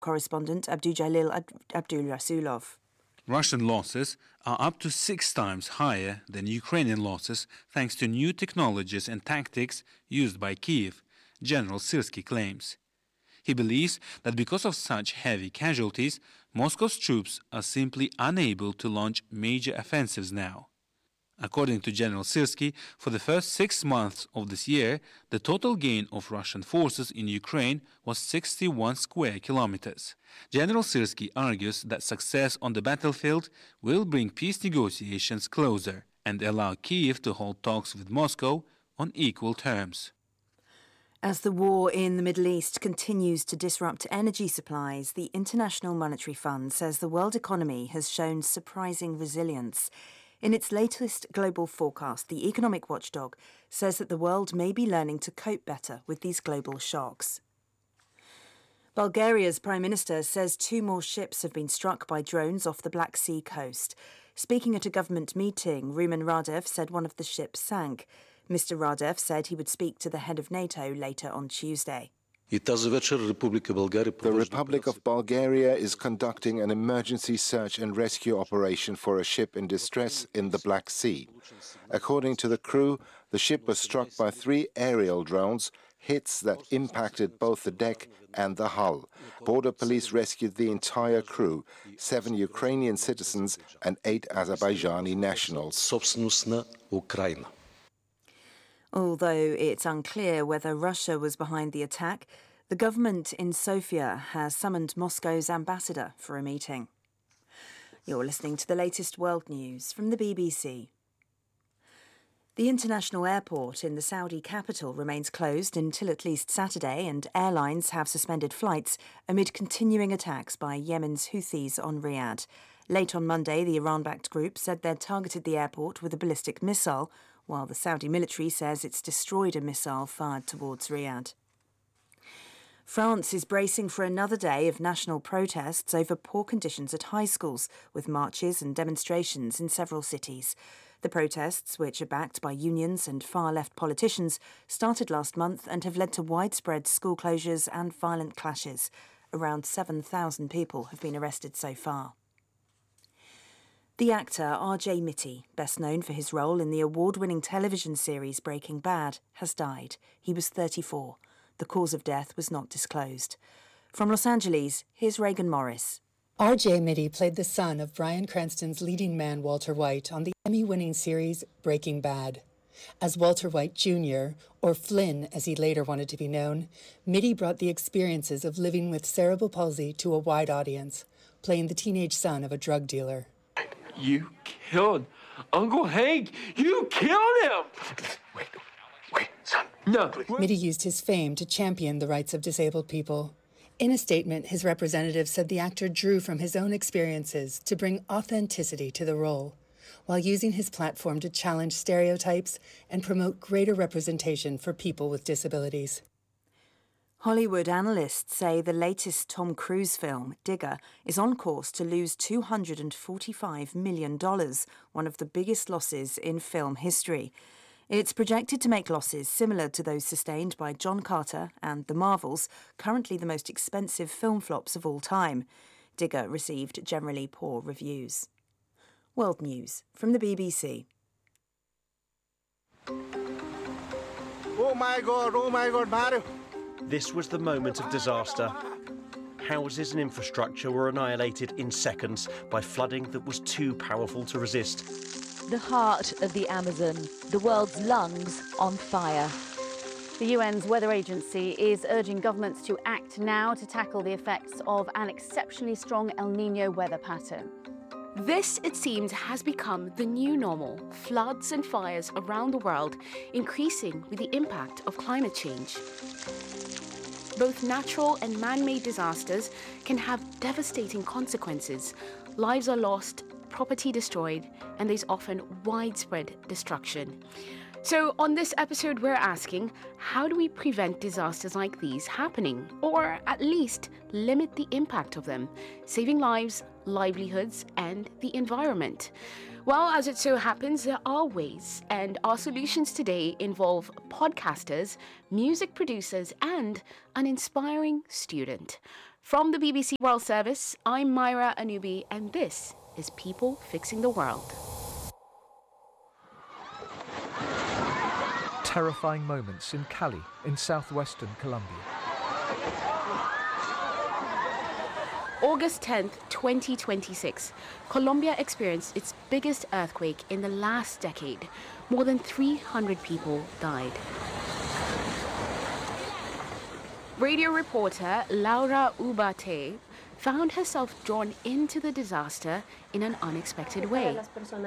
correspondent Abdujalil Abdul Rasulov. Russian losses are up to 6 times higher than Ukrainian losses thanks to new technologies and tactics used by Kiev, General Syrsky claims. He believes that because of such heavy casualties, Moscow's troops are simply unable to launch major offensives now. According to General Syrsky, for the first 6 months of this year, the total gain of Russian forces in Ukraine was 61 square kilometers. General Syrsky argues that success on the battlefield will bring peace negotiations closer and allow Kiev to hold talks with Moscow on equal terms. As the war in the Middle East continues to disrupt energy supplies, the International Monetary Fund says the world economy has shown surprising resilience. In its latest global forecast, the economic watchdog says that the world may be learning to cope better with these global shocks. Bulgaria's Prime Minister says 2 more ships have been struck by drones off the Black Sea coast. Speaking at a government meeting, Rumen Radev said one of the ships sank. Mr. Radev said he would speak to the head of NATO later on Tuesday. The Republic of Bulgaria is conducting an emergency search and rescue operation for a ship in distress in the Black Sea. According to the crew, the ship was struck by 3 aerial drones, hits that impacted both the deck and the hull. Border police rescued the entire crew, 7 Ukrainian citizens and 8 Azerbaijani nationals. Although it's unclear whether Russia was behind the attack, the government in Sofia has summoned Moscow's ambassador for a meeting. You're listening to the latest world news from the BBC. The international airport in the Saudi capital remains closed until at least Saturday, and airlines have suspended flights amid continuing attacks by Yemen's Houthis on Riyadh. Late on Monday, the Iran-backed group said they'd targeted the airport with a ballistic missile, while the Saudi military says it's destroyed a missile fired towards Riyadh. France is bracing for another day of national protests over poor conditions at high schools, with marches and demonstrations in several cities. The protests, which are backed by unions and far-left politicians, started last month and have led to widespread school closures and violent clashes. Around 7,000 people have been arrested so far. The actor R.J. Mitte, best known for his role in the award-winning television series Breaking Bad, has died. He was 34. The cause of death was not disclosed. From Los Angeles, here's Reagan Morris. R.J. Mitte played the son of Bryan Cranston's leading man Walter White on the Emmy-winning series Breaking Bad. As Walter White Jr., or Flynn as he later wanted to be known, Mitte brought the experiences of living with cerebral palsy to a wide audience, playing the teenage son of a drug dealer. You killed Uncle Hank! You killed him! Wait, son. No. Mitte used his fame to champion the rights of disabled people. In a statement, his representative said the actor drew from his own experiences to bring authenticity to the role, while using his platform to challenge stereotypes and promote greater representation for people with disabilities. Hollywood analysts say the latest Tom Cruise film, Digger, is on course to lose $245 million, one of the biggest losses in film history. It's projected to make losses similar to those sustained by John Carter and The Marvels, currently the most expensive film flops of all time. Digger received generally poor reviews. World News from the BBC. Oh my God, Mario. This was the moment of disaster. Houses and infrastructure were annihilated in seconds by flooding that was too powerful to resist. The heart of the Amazon, the world's lungs on fire. The UN's weather agency is urging governments to act now to tackle the effects of an exceptionally strong El Niño weather pattern. This, it seems, has become the new normal. Floods and fires around the world increasing with the impact of climate change. Both natural and man-made disasters can have devastating consequences. Lives are lost, property destroyed, and there's often widespread destruction. So on this episode, we're asking, how do we prevent disasters like these happening? Or at least limit the impact of them, saving lives, livelihoods, and the environment? Well, as it so happens, there are ways, and our solutions today involve podcasters, music producers, and an inspiring student. From the BBC World Service, I'm Myra Anubi, and this is People Fixing the World. Terrifying moments in Cali, in southwestern Colombia. August 10th, 2026, Colombia experienced its biggest earthquake in the last decade. More than 300 people died. Radio reporter Laura Ubate found herself drawn into the disaster in an unexpected way.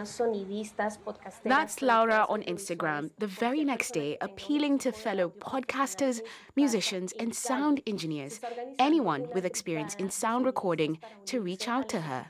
That's Laura on Instagram, the very next day appealing to fellow podcasters, musicians, and sound engineers, anyone with experience in sound recording, to reach out to her.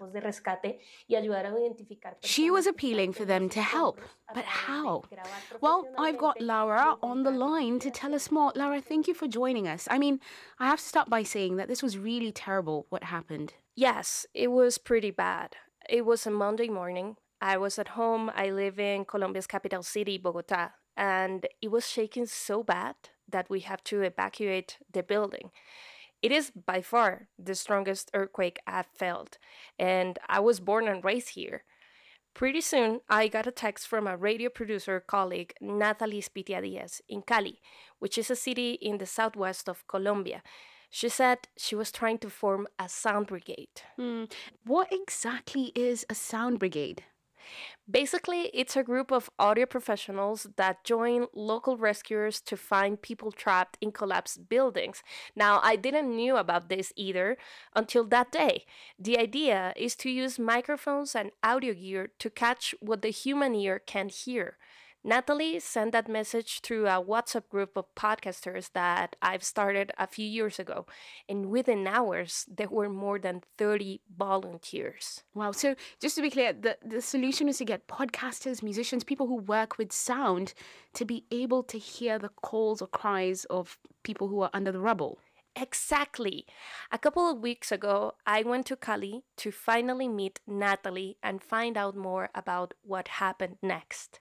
She was appealing for them to help, but how? Well, I've got Laura on the line to tell us more. Laura, thank you for joining us. I mean, I have to start by saying that this was really terrible what happened. Yes, it was pretty bad. It was a Monday morning. I was at home. I live in Colombia's capital city, Bogota, and it was shaking so bad that we have to evacuate the building. It is by far the strongest earthquake I've felt, and I was born and raised here. Pretty soon, I got a text from a radio producer colleague, Natalie Spitia Diaz, in Cali, which is a city in the southwest of Colombia. She said she was trying to form a sound brigade. What exactly is a sound brigade? Basically, it's a group of audio professionals that join local rescuers to find people trapped in collapsed buildings. Now, I didn't know about this either until that day. The idea is to use microphones and audio gear to catch what the human ear can't hear. Natalie sent that message through a WhatsApp group of podcasters that I've started a few years ago, and within hours, there were more than 30 volunteers. Wow, so just to be clear, the solution is to get podcasters, musicians, people who work with sound to be able to hear the calls or cries of people who are under the rubble. Exactly. A couple of weeks ago, I went to Cali to finally meet Natalie and find out more about what happened next.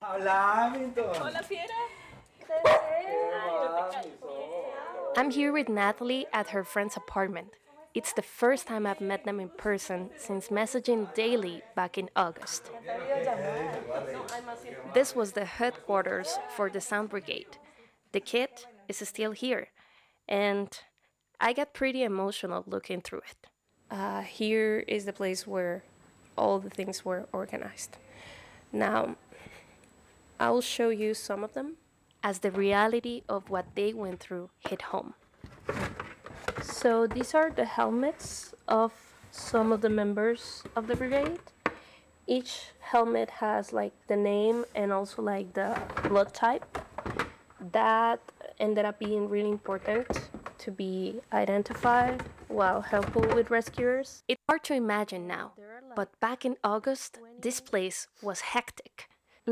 I'm here with Natalie at her friend's apartment. It's the first time I've met them in person since messaging daily back in August. This was the headquarters for the Sound Brigade. The kit is still here, and I got pretty emotional looking through it. Here is the place where all the things were organized. Now, I'll show you some of them as the reality of what they went through hit home. So these are the helmets of some of the members of the brigade. Each helmet has like the name and also like the blood type. That ended up being really important to be identified while helpful with rescuers. It's hard to imagine now, but back in August, this place was hectic.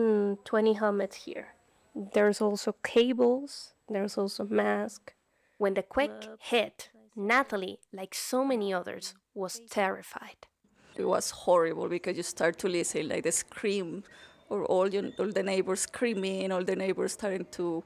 20 helmets here. There's also cables, there's also masks. When the quake hit, Natalie, like so many others, was terrified. It was horrible because you start to listen like the scream or all the neighbors screaming, all the neighbors starting to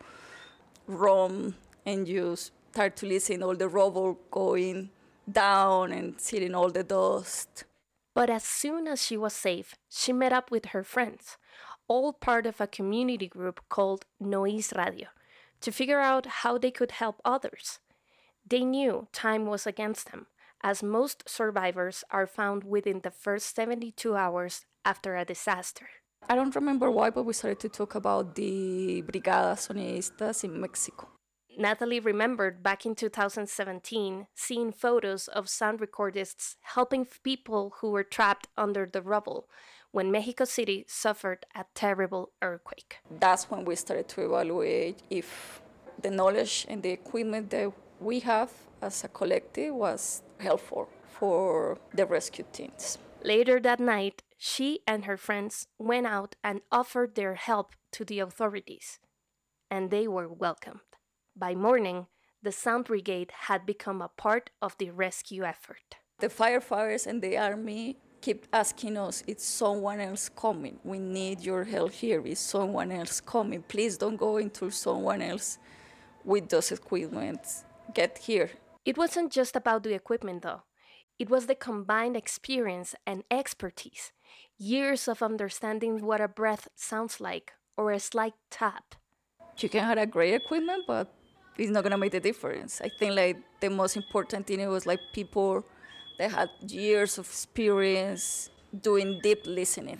roam, and you start to listen all the rubble going down and seeing all the dust. But as soon as she was safe, she met up with her friends, all part of a community group called Noise Radio, to figure out how they could help others. They knew time was against them, as most survivors are found within the first 72 hours after a disaster. I don't remember why, but we started to talk about the Brigadas Sonidistas in Mexico. Natalie remembered back in 2017 seeing photos of sound recordists helping people who were trapped under the rubble when Mexico City suffered a terrible earthquake. That's when we started to evaluate if the knowledge and the equipment that we have as a collective was helpful for the rescue teams. Later that night, she and her friends went out and offered their help to the authorities, and they were welcomed. By morning, the Sound Brigade had become a part of the rescue effort. The firefighters and the army kept asking us, is someone else coming? We need your help here. Is someone else coming? Please don't go until someone else with those equipment get here. It wasn't just about the equipment, though. It was the combined experience and expertise, years of understanding what a breath sounds like or a slight tap. You can have a great equipment, but it's not gonna make the difference. I think like the most important thing was like people that had years of experience doing deep listening.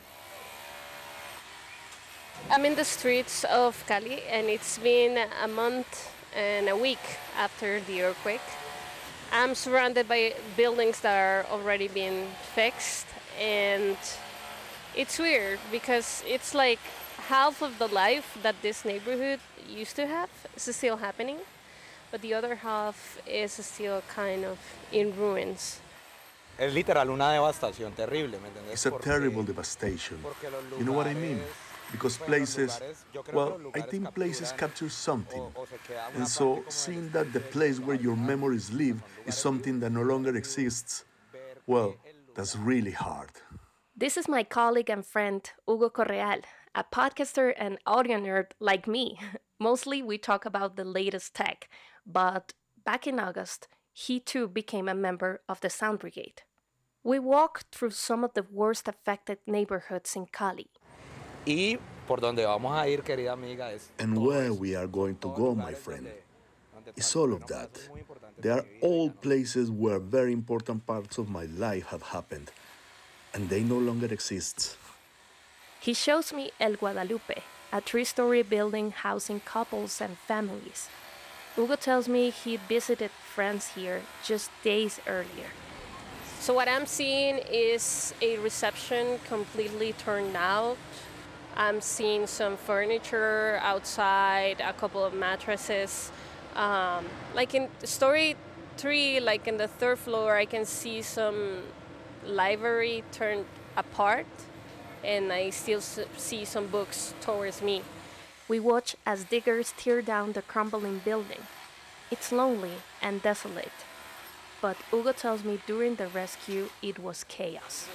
I'm in the streets of Cali, and it's been a month and a week after the earthquake. I'm surrounded by buildings that are already being fixed, and it's weird because it's like half of the life that this neighborhood used to have is still happening, but the other half is still kind of in ruins. Es literal una devastación terrible, ¿me entiendes? It's a terrible devastation. You know what I mean? Because places, well, I think places capture something. And so seeing that the place where your memories live is something that no longer exists, well, that's really hard. This is my colleague and friend, Hugo Correal, a podcaster and audio nerd like me. Mostly we talk about the latest tech, but back in August, he too became a member of the Sound Brigade. We walked through some of the worst affected neighborhoods in Cali. Y por donde vamos a ir, querida amiga, es And where we are going to go, my friend, is all of that. There are all places where very important parts of my life have happened, and they no longer exist. He shows me El Guadalupe, a 3-story building housing couples and families. Hugo tells me he visited friends here just days earlier. So what I'm seeing is a reception completely turned out. I'm seeing some furniture outside, a couple of mattresses. Like in story 3, like in the 3rd floor, I can see some library turned apart, and I still see some books towards me. We watch as diggers tear down the crumbling building. It's lonely and desolate. But Hugo tells me during the rescue, it was chaos.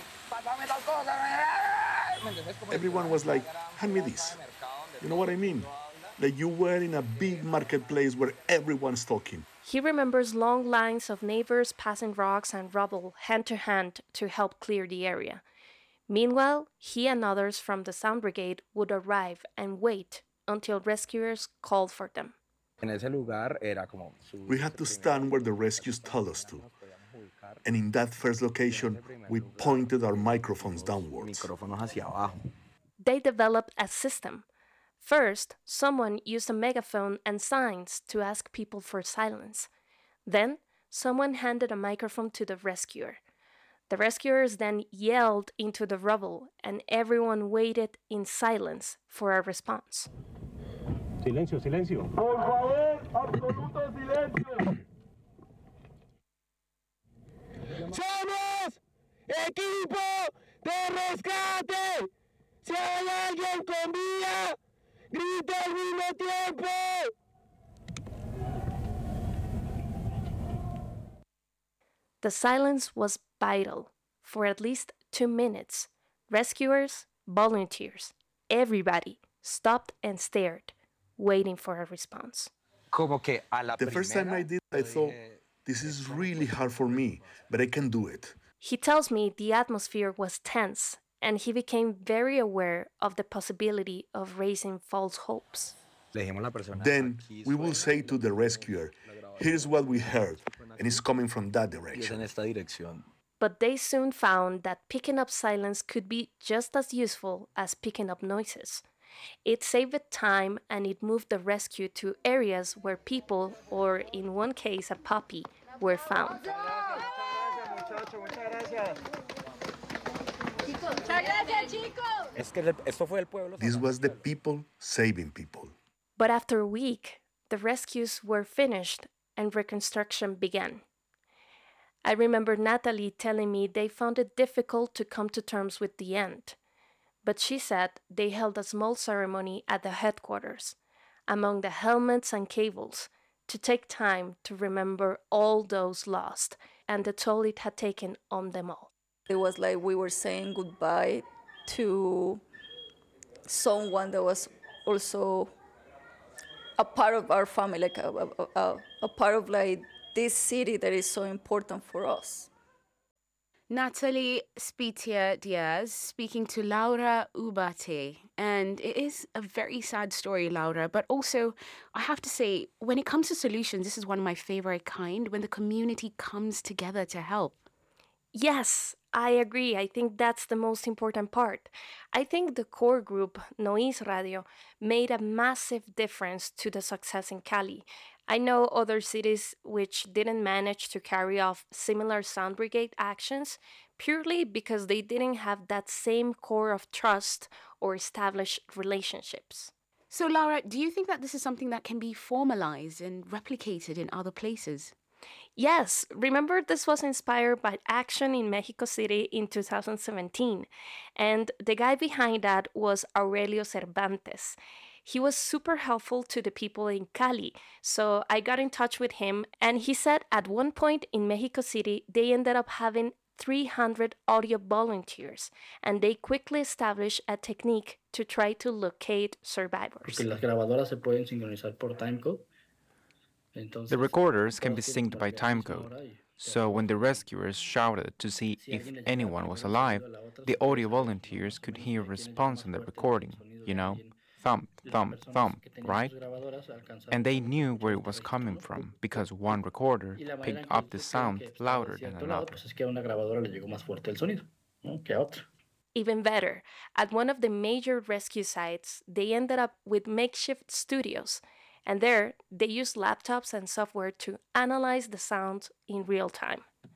Everyone was like, hand me this. You know what I mean? Like you were in a big marketplace where everyone's talking. He remembers long lines of neighbors passing rocks and rubble hand to hand to help clear the area. Meanwhile, he and others from the Sound Brigade would arrive and wait until rescuers called for them. We had to stand where the rescues told us to. And in that first location, we pointed our microphones downwards. They developed a system. First, someone used a megaphone and signs to ask people for silence. Then, someone handed a microphone to the rescuer. The rescuers then yelled into the rubble, and everyone waited in silence for a response. Silencio, silencio. Por favor, absoluto silencio. Somos equipo de rescate. Si hay alguien con vida, grite al mismo tiempo. The silence was vital. For at least 2 minutes, rescuers, volunteers, everybody stopped and stared, waiting for a response. The first time I did, I thought, this is really hard for me, but I can do it. He tells me the atmosphere was tense, and he became very aware of the possibility of raising false hopes. Then we will say to the rescuer, here's what we heard, and it's coming from that direction. But they soon found that picking up silence could be just as useful as picking up noises. It saved time, and it moved the rescue to areas where people, or in one case a puppy, were found. This was the people saving people. But after a week, the rescues were finished and reconstruction began. I remember Natalie telling me they found it difficult to come to terms with the end. But she said they held a small ceremony at the headquarters, among the helmets and cables, to take time to remember all those lost and the toll it had taken on them all. It was like we were saying goodbye to someone that was also a part of our family, like a part of like this city that is so important for us. Natalie Spitia Diaz speaking to Laura Ubate. And it is a very sad story, Laura, but also I have to say, when it comes to solutions, this is one of my favorite kind, when the community comes together to help. Yes, I agree. I think that's the most important part. I think the core group, Noise Radio, made a massive difference to the success in Cali. I know other cities which didn't manage to carry off similar Sound Brigade actions purely because they didn't have that same core of trust or established relationships. So, Laura, do you think that this is something that can be formalized and replicated in other places? Yes, remember this was inspired by action in Mexico City in 2017, and the guy behind that was Aurelio Cervantes. He was super helpful to the people in Cali, so I got in touch with him, and he said at one point in Mexico City, they ended up having 300 audio volunteers, and they quickly established a technique to try to locate survivors. Porque las grabadoras se pueden sincronizar por timecode. The recorders can be synced by timecode, so when the rescuers shouted to see if anyone was alive, the audio volunteers could hear a response on the recording, you know, thump, thump, thump, right? And they knew where it was coming from, because one recorder picked up the sound louder than another. Even better, at one of the major rescue sites, they ended up with makeshift studios. And there, they used laptops and software to analyze the sound in real time.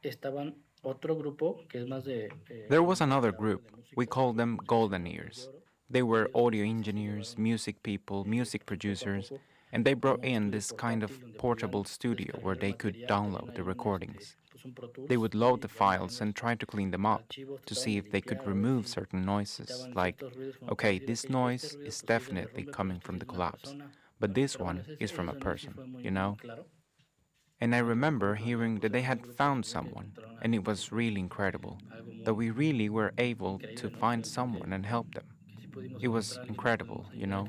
There was another group. We called them Golden Ears. They were audio engineers, music people, music producers, and they brought in this kind of portable studio where they could download the recordings. They would load the files and try to clean them up to see if they could remove certain noises, like, okay, this noise is definitely coming from the collapse. But this one is from a person, you know? And I remember hearing that they had found someone, and it was really incredible, that we really were able to find someone and help them. It was incredible, you know?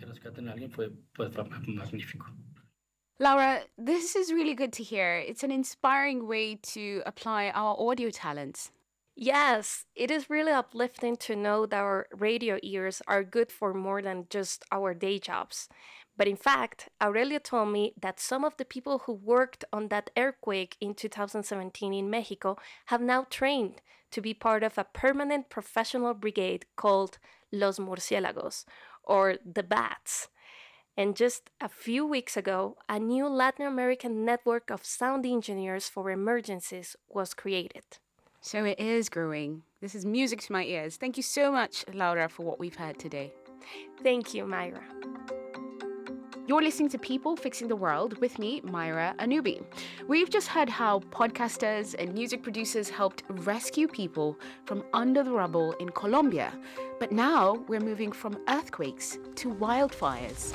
Laura, this is really good to hear. It's an inspiring way to apply our audio talents. Yes, it is really uplifting to know that our radio ears are good for more than just our day jobs. But in fact, Aurelio told me that some of the people who worked on that earthquake in 2017 in Mexico have now trained to be part of a permanent professional brigade called Los Murciélagos, or the Bats. And just a few weeks ago, a new Latin American network of sound engineers for emergencies was created. So it is growing. This is music to my ears. Thank you so much, Laura, for what we've heard today. Thank you, Myra. You're listening to People Fixing the World with me, Myra Anubi. We've just heard how podcasters and music producers helped rescue people from under the rubble in Colombia. But now we're moving from earthquakes to wildfires.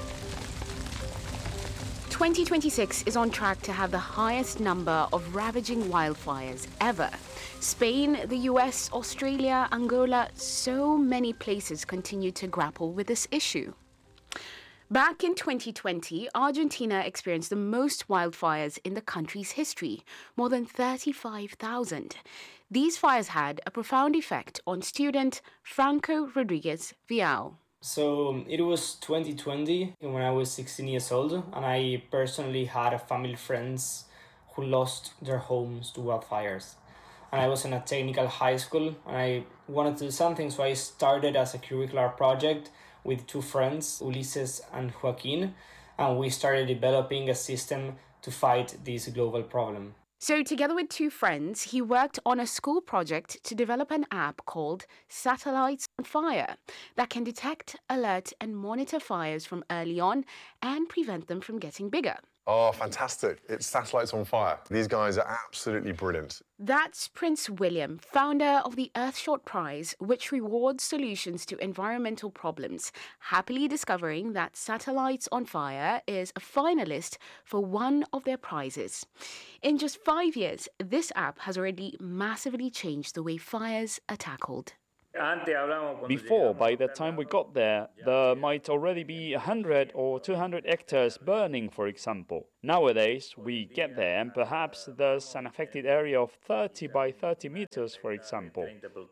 2026 is on track to have the highest number of ravaging wildfires ever. Spain, the US, Australia, Angola, so many places continue to grapple with this issue. Back in 2020, Argentina experienced the most wildfires in the country's history, more than 35,000. These fires had a profound effect on student Franco Rodriguez Vial. So it was 2020 when I was 16 years old, and I personally had a family friends who lost their homes to wildfires. And I was in a technical high school, and I wanted to do something, so I started as a curricular project with two friends, Ulises and Joaquin, and we started developing a system to fight this global problem. So together with two friends, he worked on a school project to develop an app called Satellites on Fire that can detect, alert, and monitor fires from early on and prevent them from getting bigger. Oh, fantastic. It's Satellites on Fire. These guys are absolutely brilliant. That's Prince William, founder of the Earthshot Prize, which rewards solutions to environmental problems, happily discovering that Satellites on Fire is a finalist for one of their prizes. In just 5 years, this app has already massively changed the way fires are tackled. Before, by the time we got there might already be 100 or 200 hectares burning, for example. Nowadays, we get there and perhaps there's an affected area of 30 by 30 meters, for example.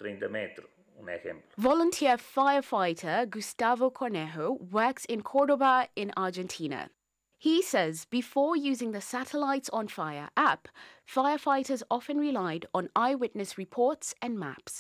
Volunteer firefighter Gustavo Cornejo works in Cordoba in Argentina. He says before using the Satellites on Fire app, firefighters often relied on eyewitness reports and maps.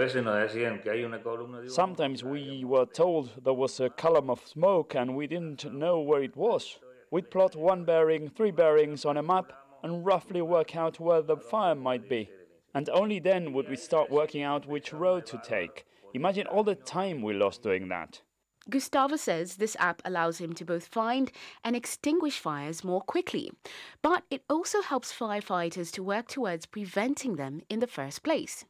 Sometimes we were told there was a column of smoke and we didn't know where it was. We'd plot 1 bearing, 3 bearings on a map and roughly work out where the fire might be. And only then would we start working out which road to take. Imagine all the time we lost doing that. Gustavo says this app allows him to both find and extinguish fires more quickly, but it also helps firefighters to work towards preventing them in the first place.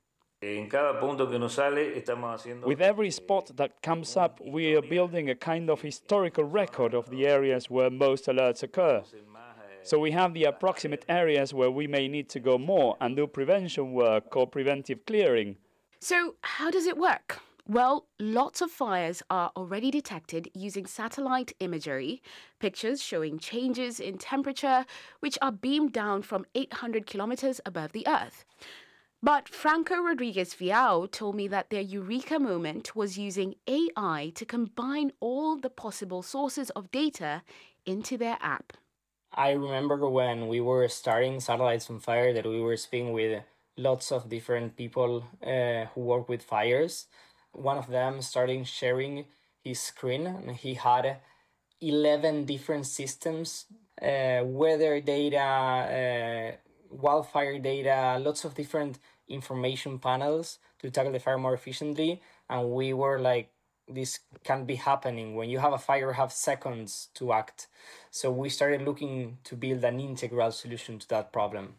With every spot that comes up, we are building a kind of historical record of the areas where most alerts occur. So we have the approximate areas where we may need to go more and do prevention work or preventive clearing. So how does it work? Well, lots of fires are already detected using satellite imagery, pictures showing changes in temperature, which are beamed down from 800 kilometers above the Earth. But Franco Rodriguez Viao told me that their eureka moment was using AI to combine all the possible sources of data into their app. I remember when we were starting Satellites on Fire that we were speaking with lots of different people who work with fires. One of them started sharing his screen and he had 11 different systems, weather data, wildfire data, lots of different information panels to tackle the fire more efficiently. And we were like, this can't be happening. When you have a fire, you have seconds to act. So we started looking to build an integral solution to that problem.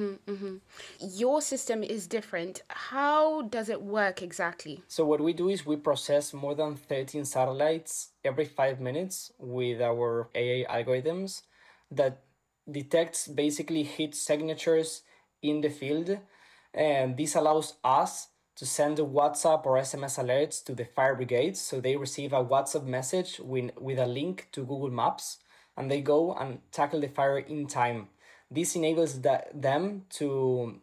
Your system is different. How does it work exactly? So what we do is we process more than 13 satellites every 5 minutes with our AI algorithms that detects basically heat signatures in the field. And this allows us to send WhatsApp or SMS alerts to the fire brigades. So they receive a WhatsApp message with a link to Google Maps and they go and tackle the fire in time. This enables them to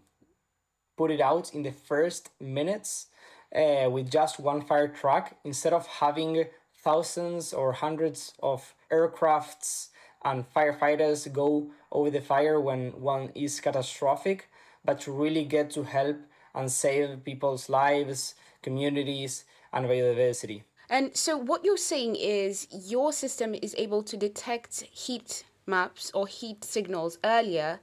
put it out in the first minutes with just one fire truck instead of having thousands or hundreds of aircrafts and firefighters go over the fire when one is catastrophic, but to really get to help and save people's lives, communities, and biodiversity. And so what you're saying is your system is able to detect heat maps or heat signals earlier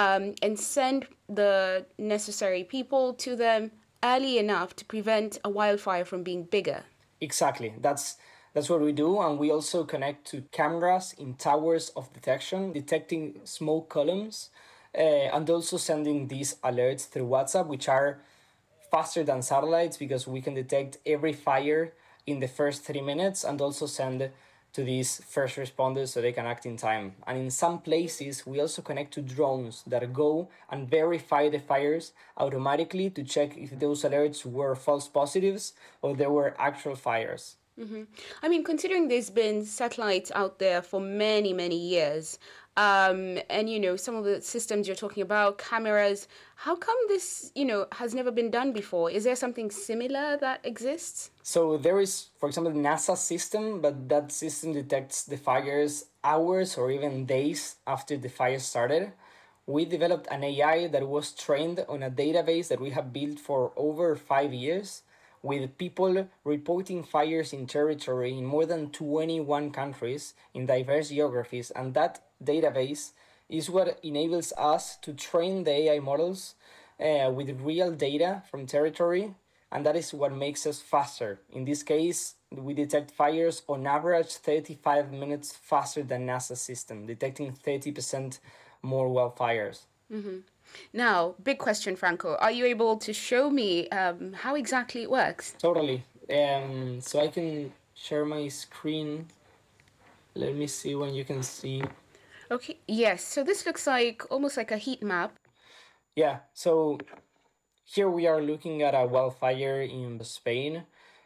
and send the necessary people to them early enough to prevent a wildfire from being bigger. Exactly. That's what we do. And we also connect to cameras in towers of detection, detecting smoke columns, and also sending these alerts through WhatsApp, which are faster than satellites because we can detect every fire in the first 3 minutes and also send to these first responders so they can act in time. And in some places, we also connect to drones that go and verify the fires automatically to check if those alerts were false positives or there were actual fires. I mean, considering there's been satellites out there for many, many years, and, you know, some of the systems you're talking about, cameras, how come this, you know, has never been done before? Is there something similar that exists? So there is, for example, the NASA system, but that system detects the fires hours or even days after the fire started. We developed an AI that was trained on a database that we have built for over 5 years, with people reporting fires in territory in more than 21 countries in diverse geographies. And that database is what enables us to train the AI models with real data from territory. And that is what makes us faster. In this case, we detect fires on average 35 minutes faster than NASA's system, detecting 30% more wildfires. Now, big question, Franco. Are you able to show me how exactly it works? Totally. So I can share my screen. Let me see when you can see. Okay, yes. So this looks like almost like a heat map. Yeah, so Here we are looking at a wildfire in Spain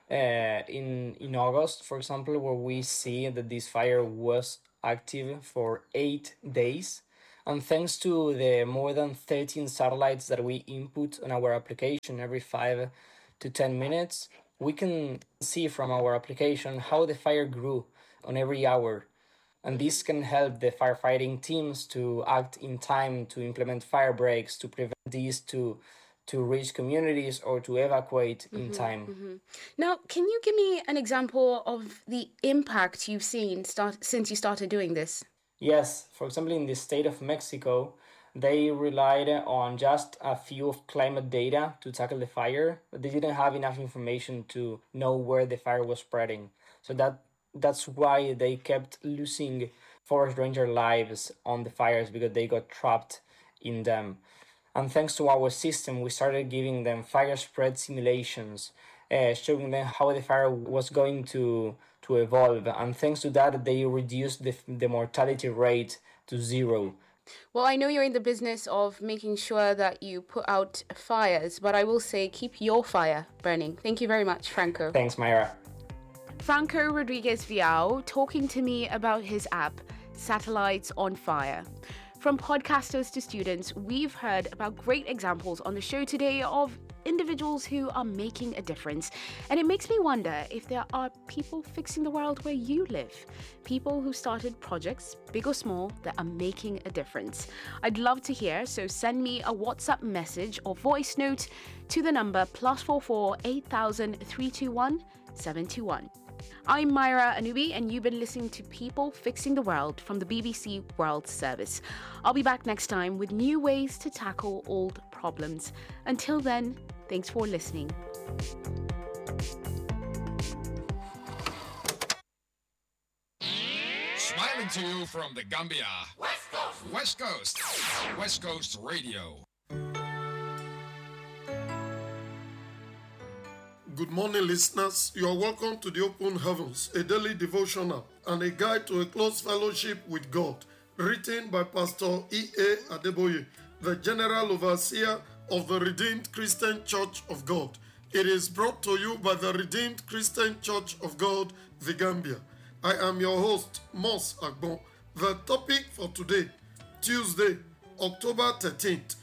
in August, for example, where we see that this fire was active for 8 days. And thanks to the more than 13 satellites that we input on our application every 5 to 10 minutes, we can see from our application how the fire grew on every hour. And this can help the firefighting teams to act in time, to implement fire breaks, to prevent these to reach communities or to evacuate in time. Now, can you give me an example of the impact you've seen since you started doing this? Yes, for example, in the state of Mexico, they relied on just a few of climate data to tackle the fire, but they didn't have enough information to know where the fire was spreading. So that's why they kept losing forest ranger lives on the fires, because they got trapped in them. And thanks to our system, we started giving them fire spread simulations, showing them how the fire was going to evolve. And thanks to that, they reduced the mortality rate to 0. Well, I know you're in the business of making sure that you put out fires, but I will say keep your fire burning. Thank you very much, Franco. Thanks, Mayra. Franco Rodriguez Viao talking to me about his app, Satellites on Fire. From podcasters to students, we've heard about great examples on the show today of individuals who are making a difference. And it makes me wonder if there are people fixing the world where you live. People who started projects, big or small, that are making a difference. I'd love to hear, so send me a WhatsApp message or voice note to the number +44 8000 321 721. I'm Mayra Anubi, and you've been listening to People Fixing the World from the BBC World Service. I'll be back next time with new ways to tackle old problems. Until then, thanks for listening. Smiling to you from the Gambia. West Coast. West Coast. West Coast Radio. Good morning, listeners. You are welcome to the Open Heavens, a daily devotional and a guide to a close fellowship with God, written by Pastor E.A. Adeboye, the General Overseer of the Redeemed Christian Church of God. It is brought to you by the Redeemed Christian Church of God, the Gambia. I am your host, Mos Agbon. The topic for today, Tuesday, October 13th,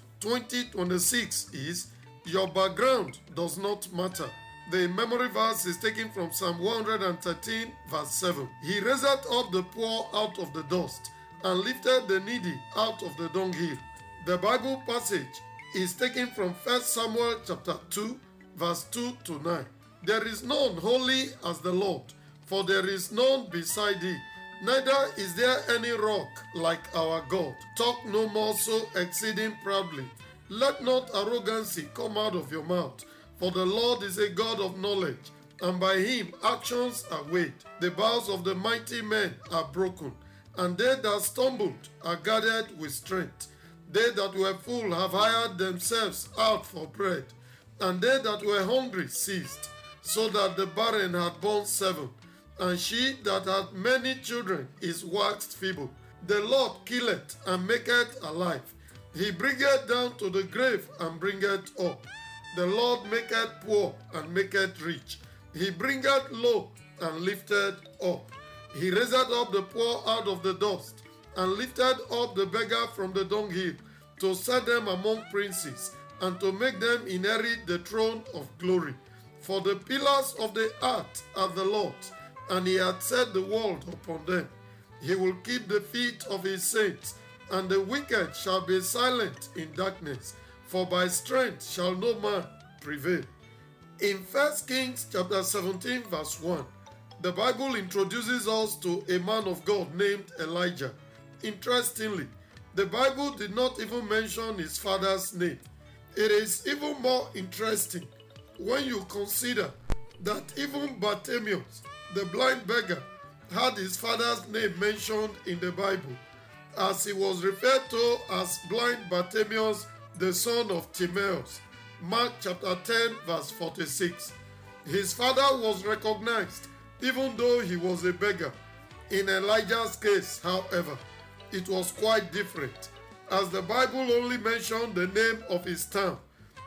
2026 is Your Background Does Not Matter. The memory verse is taken from Psalm 113, verse 7. He raised up the poor out of the dust and lifted the needy out of the dunghill. The Bible passage is taken from 1 Samuel chapter 2, verse 2 to 9. There is none holy as the Lord, for there is none beside thee. Neither is there any rock like our God. Talk no more so exceeding proudly. Let not arrogancy come out of your mouth. For the Lord is a God of knowledge, and by him actions are weighed. The bows of the mighty men are broken, and they that stumbled are guarded with strength. They that were full have hired themselves out for bread, and they that were hungry ceased, so that the barren had borne 7, and she that had many children is waxed feeble. The Lord killeth and maketh alive. He bringeth down to the grave and bringeth up. The Lord maketh poor and maketh rich. He bringeth low and lifted up. He raiseth up the poor out of the dust, and lifted up the beggar from the dunghill, to set them among princes, and to make them inherit the throne of glory. For the pillars of the earth are the Lord's, and he hath set the world upon them. He will keep the feet of his saints, and the wicked shall be silent in darkness. For by strength shall no man prevail. In 1 Kings chapter 17 verse 1, the Bible introduces us to a man of God named Elijah. Interestingly, the Bible did not even mention his father's name. It is even more interesting when you consider that even Bartimaeus, the blind beggar, had his father's name mentioned in the Bible, as he was referred to as blind Bartimaeus, the son of Timaeus. Mark chapter 10 verse 46. His father was recognized even though he was a beggar. In Elijah's case, however, it was quite different, as the Bible only mentioned the name of his town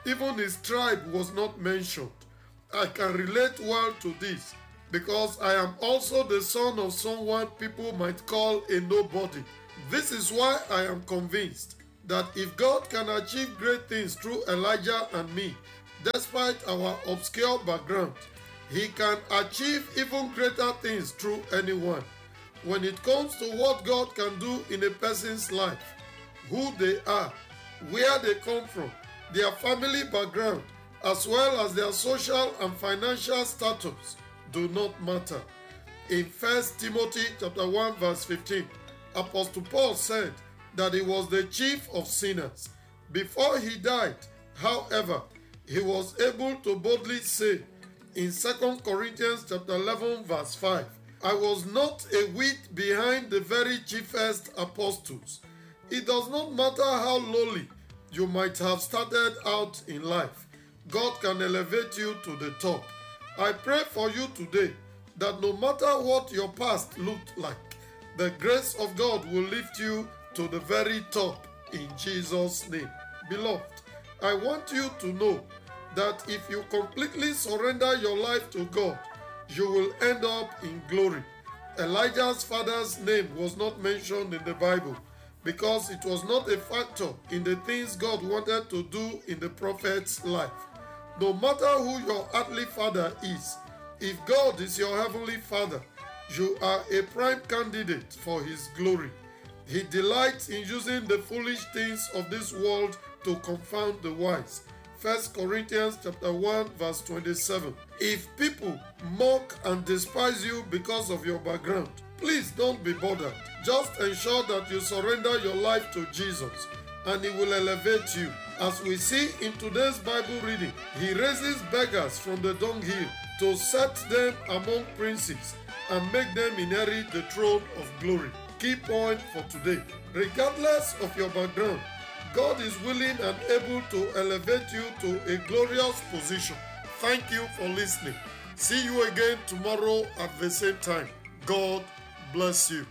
Even his tribe was not mentioned. I can relate well to this because I am also the son of someone people might call a nobody. This is why I am convinced that if God can achieve great things through Elijah and me, despite our obscure background, he can achieve even greater things through anyone. When it comes to what God can do in a person's life, who they are, where they come from, their family background, as well as their social and financial status, do not matter. In 1 Timothy chapter 1 verse 15, Apostle Paul said that he was the chief of sinners. Before he died, however, he was able to boldly say in 2 Corinthians chapter 11 verse 5, I was not a whit behind the very chiefest apostles. It does not matter how lowly you might have started out in life. God can elevate you to the top. I pray for you today that no matter what your past looked like, the grace of God will lift you to the very top in Jesus' name. Beloved, I want you to know that if you completely surrender your life to God, you will end up in glory. Elijah's father's name was not mentioned in the Bible because it was not a factor in the things God wanted to do in the prophet's life. No matter who your earthly father is, if God is your heavenly father, you are a prime candidate for his glory. He delights in using the foolish things of this world to confound the wise. 1 Corinthians chapter 1 verse 27. If people mock and despise you because of your background, please don't be bothered. Just ensure that you surrender your life to Jesus and he will elevate you. As we see in today's Bible reading, he raises beggars from the dunghill to set them among princes and make them inherit the throne of glory. Key point for today: regardless of your background, God is willing and able to elevate you to a glorious position. Thank you for listening. See you again tomorrow at the same time. God bless you.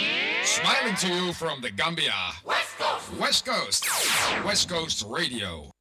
Smiling to you from the Gambia. West Coast. West Coast. West Coast Radio.